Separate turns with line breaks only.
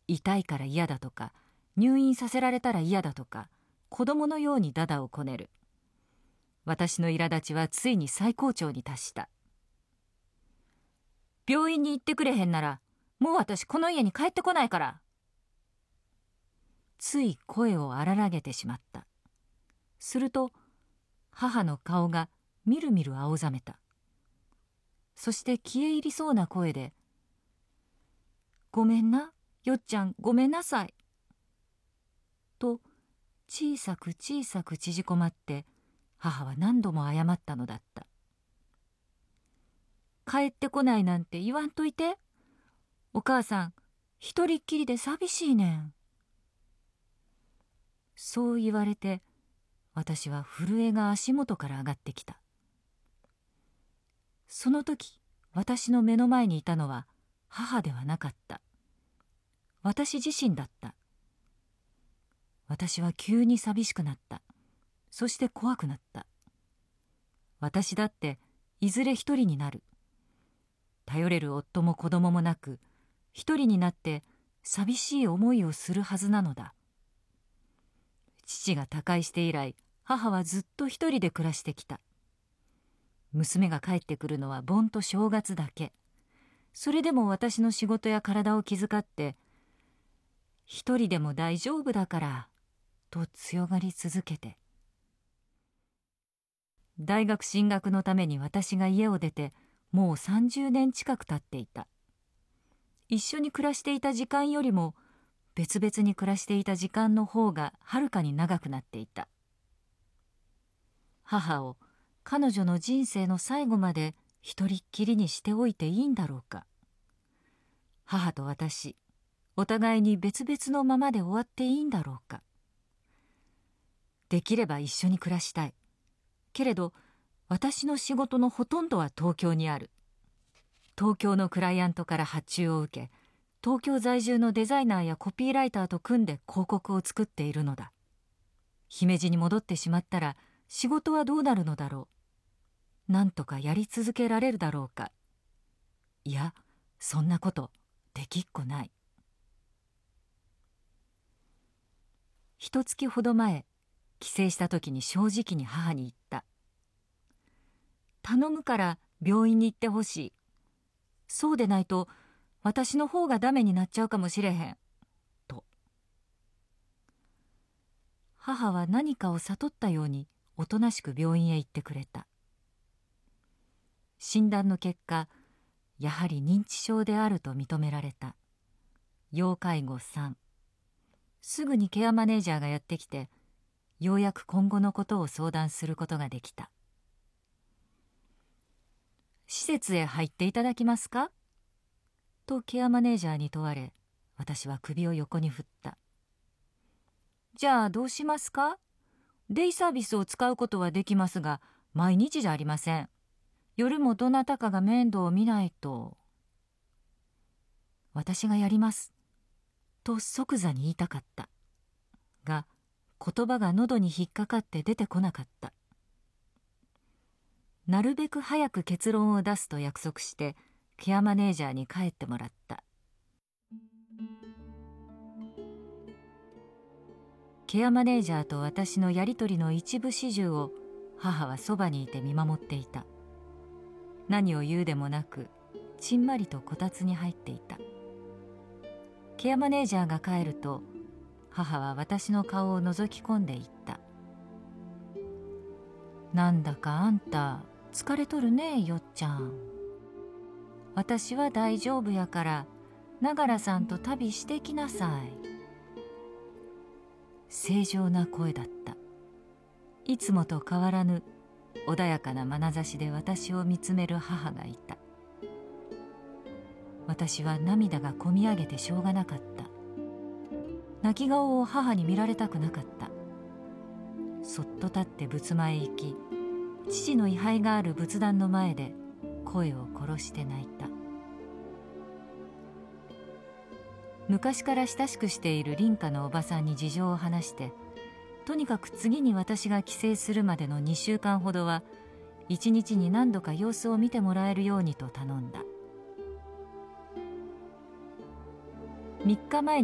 痛いから嫌だとか、入院させられたら嫌だとか、子供のようにダダをこねる。私の苛立ちはついに最高潮に達した。病院に行ってくれへんなら、もう私この家に帰ってこないから。つい声を荒らげてしまった。すると、母の顔がみるみる青ざめた。そして消え入りそうな声で、ごめんな、よっちゃん、ごめんなさい。と、小さく小さく縮こまって、母は何度も謝ったのだった。帰ってこないなんて言わんといて。お母さん、一人っきりで寂しいねん。そう言われて、私は震えが足元から上がってきた。その時、私の目の前にいたのは母ではなかった。私自身だった。私は急に寂しくなった。そして怖くなった。私だっていずれ一人になる。頼れる夫も子供もなく、一人になって寂しい思いをするはずなのだ。父が他界して以来、母はずっと一人で暮らしてきた。娘が帰ってくるのは盆と正月だけ。それでも私の仕事や体を気遣って、一人でも大丈夫だから、と強がり続けて。大学進学のために私が家を出て、もう30年近く経っていた。一緒に暮らしていた時間よりも、別々に暮らしていた時間の方がはるかに長くなっていた。母を彼女の人生の最後まで一人っきりにしておいていいんだろうか。母と私、お互いに別々のままで終わっていいんだろうか。できれば一緒に暮らしたい。けれど、私の仕事のほとんどは東京にある。東京のクライアントから発注を受け、東京在住のデザイナーやコピーライターと組んで広告を作っているのだ。姫路に戻ってしまったら仕事はどうなるのだろう。なんとかやり続けられるだろうか。いや、そんなことできっこない。1月ほど前、帰省した時に正直に母に言った。頼むから病院に行ってほしい。そうでないと私の方がダメになっちゃうかもしれへん。と。母は何かを悟ったようにおとなしく病院へ行ってくれた。診断の結果、やはり認知症であると認められた。要介護3。すぐにケアマネージャーがやってきて、ようやく今後のことを相談することができた。施設へ入っていただきますか？とケアマネージャーに問われ、私は首を横に振った。じゃあどうしますか？デイサービスを使うことはできますが、毎日じゃありません。夜もどなたかが面倒を見ないと。私がやります。と即座に言いたかった。が、言葉が喉に引っかかって出てこなかった。なるべく早く結論を出すと約束して、ケアマネージャーに帰ってもらった。ケアマネージャーと私のやりとりの一部始終を母はそばにいて見守っていた。何を言うでもなく、ちんまりとこたつに入っていた。ケアマネージャーが帰ると、母は私の顔を覗き込んでいった。なんだかあんた疲れとるね、よっちゃん。私は大丈夫やから、ながらさんと旅してきなさい。正常な声だった。いつもと変わらぬ穏やかな眼差しで私を見つめる母がいた。私は涙がこみ上げてしょうがなかった。泣き顔を母に見られたくなかった。そっと立って仏間へ行き、父の位牌がある仏壇の前で声を殺して泣いた。昔から親しくしている林家のおばさんに事情を話して、とにかく次に私が帰省するまでの2週間ほどは1日に何度か様子を見てもらえるようにと頼んだ。3日前に